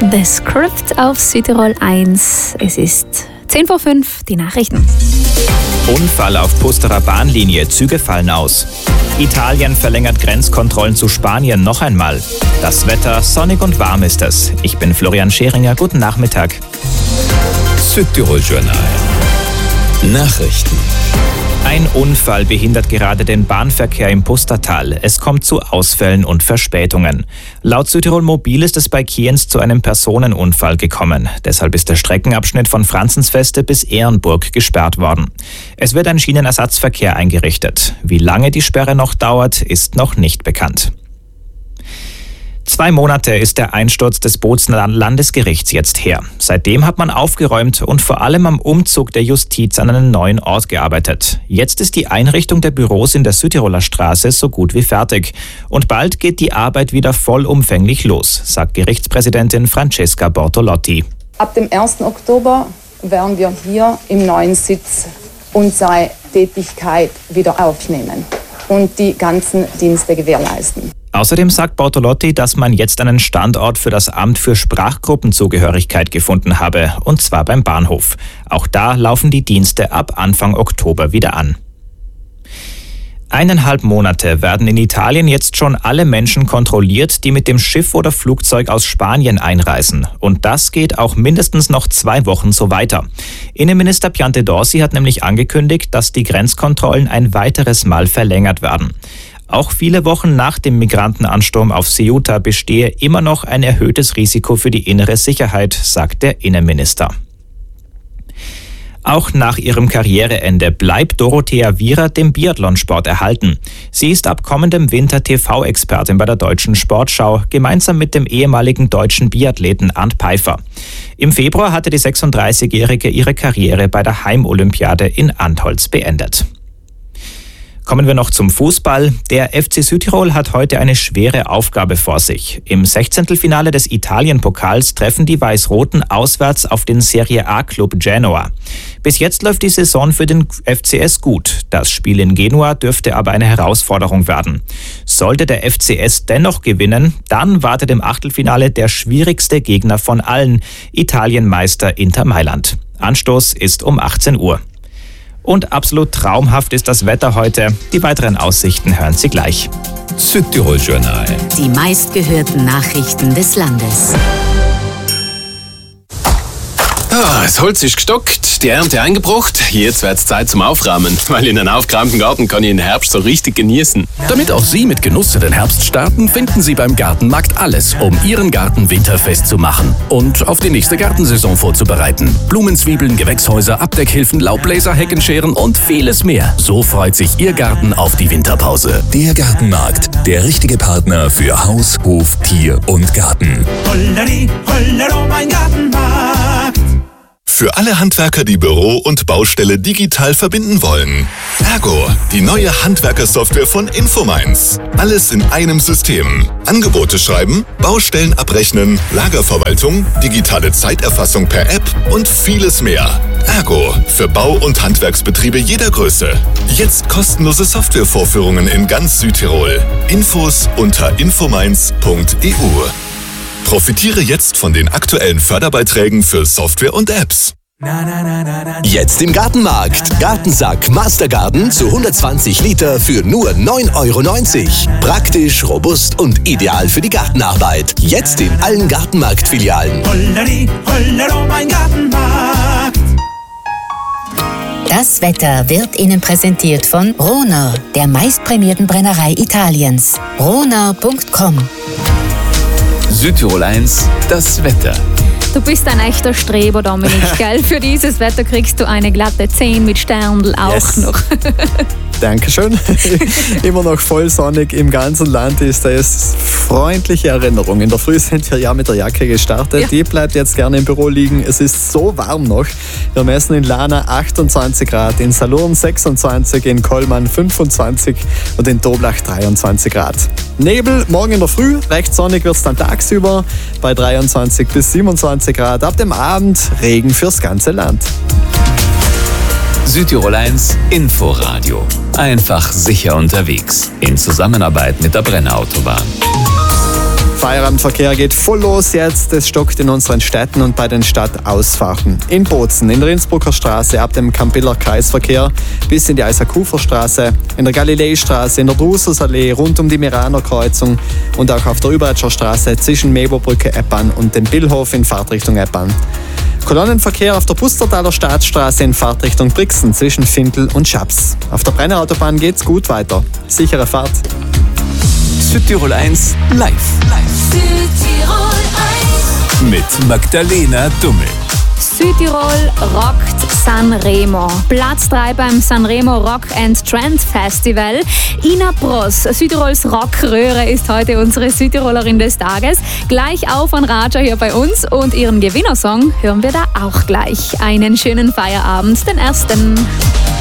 The Script auf Südtirol 1. Es ist 10:05 die Nachrichten. Unfall auf Pusterer Bahnlinie, Züge fallen aus. Italien verlängert Grenzkontrollen zu Spanien noch einmal. Das Wetter, sonnig und warm ist es. Ich bin Florian Scheringer, guten Nachmittag. Südtirol Journal. Nachrichten. Ein Unfall behindert gerade den Bahnverkehr im Pustertal. Es kommt zu Ausfällen und Verspätungen. Laut Südtirol Mobil ist es bei Kienz zu einem Personenunfall gekommen. Deshalb ist der Streckenabschnitt von Franzensfeste bis Ehrenburg gesperrt worden. Es wird ein Schienenersatzverkehr eingerichtet. Wie lange die Sperre noch dauert, ist noch nicht bekannt. 2 Monate ist der Einsturz des Bozner Landesgerichts jetzt her. Seitdem hat man aufgeräumt und vor allem am Umzug der Justiz an einen neuen Ort gearbeitet. Jetzt ist die Einrichtung der Büros in der Südtiroler Straße so gut wie fertig. Und bald geht die Arbeit wieder vollumfänglich los, sagt Gerichtspräsidentin Francesca Bortolotti. Ab dem 1. Oktober werden wir hier im neuen Sitz unsere Tätigkeit wieder aufnehmen und die ganzen Dienste gewährleisten. Außerdem sagt Bortolotti, dass man jetzt einen Standort für das Amt für Sprachgruppenzugehörigkeit gefunden habe, und zwar beim Bahnhof. Auch da laufen die Dienste ab Anfang Oktober wieder an. 1,5 Monate werden in Italien jetzt schon alle Menschen kontrolliert, die mit dem Schiff oder Flugzeug aus Spanien einreisen. Und das geht auch mindestens noch 2 Wochen so weiter. Innenminister Piantedosi hat nämlich angekündigt, dass die Grenzkontrollen ein weiteres Mal verlängert werden. Auch viele Wochen nach dem Migrantenansturm auf Ceuta bestehe immer noch ein erhöhtes Risiko für die innere Sicherheit, sagt der Innenminister. Auch nach ihrem Karriereende bleibt Dorothea Viera dem Biathlonsport erhalten. Sie ist ab kommendem Winter TV-Expertin bei der Deutschen Sportschau, gemeinsam mit dem ehemaligen deutschen Biathleten Arndt Pfeiffer. Im Februar hatte die 36-Jährige ihre Karriere bei der Heimolympiade in Antholz beendet. Kommen wir noch zum Fußball. Der FC Südtirol hat heute eine schwere Aufgabe vor sich. Im 16. des Italien-Pokals treffen die Weiß-Roten auswärts auf den Serie A-Club Genoa. Bis jetzt läuft die Saison für den FCS gut. Das Spiel in Genua dürfte aber eine Herausforderung werden. Sollte der FCS dennoch gewinnen, dann wartet im Achtelfinale der schwierigste Gegner von allen, Italienmeister Inter Mailand. Anstoß ist um 18 Uhr. Und absolut traumhaft ist das Wetter heute. Die weiteren Aussichten hören Sie gleich. Südtirol Journal. Die meistgehörten Nachrichten des Landes. Das Holz ist gestockt, die Ernte eingebracht. Jetzt wird's Zeit zum Aufräumen, weil in einem aufgeräumten Garten kann ich den Herbst so richtig genießen. Damit auch Sie mit Genuss in den Herbst starten, finden Sie beim Gartenmarkt alles, um Ihren Garten winterfest zu machen und auf die nächste Gartensaison vorzubereiten. Blumenzwiebeln, Gewächshäuser, Abdeckhilfen, Laubbläser, Heckenscheren und vieles mehr. So freut sich Ihr Garten auf die Winterpause. Der Gartenmarkt, der richtige Partner für Haus, Hof, Tier und Garten. Holleri, hollero, mein Gartenmarkt. Für alle Handwerker, die Büro und Baustelle digital verbinden wollen. Ergo, die neue Handwerkersoftware von Infomines. Alles in einem System. Angebote schreiben, Baustellen abrechnen, Lagerverwaltung, digitale Zeiterfassung per App und vieles mehr. Ergo, für Bau- und Handwerksbetriebe jeder Größe. Jetzt kostenlose Softwarevorführungen in ganz Südtirol. Infos unter infomines.eu. Profitiere jetzt von den aktuellen Förderbeiträgen für Software und Apps. Jetzt im Gartenmarkt. Gartensack Mastergarden zu 120 Liter für nur 9,90 €. Praktisch, robust und ideal für die Gartenarbeit. Jetzt in allen Gartenmarkt-Filialen. Holleri, hollero, mein Gartenmarkt. Das Wetter wird Ihnen präsentiert von Rohner, der meistprämierten Brennerei Italiens. Rohner.com. Südtirol 1, das Wetter. Du bist ein echter Streber, Dominik, gell? Für dieses Wetter kriegst du eine glatte 10 mit Sterndl auch noch. Dankeschön. Immer noch voll sonnig im ganzen Land ist es. Freundliche Erinnerung. In der Früh sind wir ja mit der Jacke gestartet. Ja. Die bleibt jetzt gerne im Büro liegen. Es ist so warm noch. Wir messen in Lana 28 Grad, in Salurn 26, in Kollmann 25 und in Toblach 23 Grad. Nebel morgen in der Früh, recht sonnig wird es dann tagsüber bei 23 bis 27 Grad. Ab dem Abend Regen fürs ganze Land. Südtirol 1 Inforadio. Einfach sicher unterwegs. In Zusammenarbeit mit der Brenner Autobahn. Feierabendverkehr geht voll los jetzt. Es stockt in unseren Städten und bei den Stadtausfahrten. In Bozen, in der Innsbrucker Straße ab dem Campiller Kreisverkehr bis in die Eisakufer Straße, in der Galileistraße, in der Drusersallee, rund um die Meraner Kreuzung und auch auf der Überetscher Straße zwischen Meberbrücke Eppan und dem Billhof in Fahrtrichtung Eppan. Kolonnenverkehr auf der Pustertaler Staatsstraße in Fahrtrichtung Brixen zwischen Findel und Schaps. Auf der Brennerautobahn geht's gut weiter. Sichere Fahrt. Südtirol 1 live. Südtirol 1 Mit Magdalena Dummel. Südtirol rockt Sanremo. Platz 3 beim Sanremo Rock and Trend Festival. Ina Bross, Südtirols Rockröhre, ist heute unsere Südtirolerin des Tages. Gleich auf an Raja hier bei uns und ihren Gewinnersong hören wir da auch gleich. Einen schönen Feierabend, den ersten.